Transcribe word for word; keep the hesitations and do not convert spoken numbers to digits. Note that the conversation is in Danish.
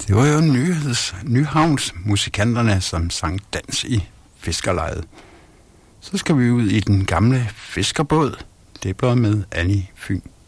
Det var jo Nyheds, Nyhavns musikanterne, som sang dans i fiskerlejet. Så skal vi ud i den gamle fiskerbåd. Det blev med Annie Fyn.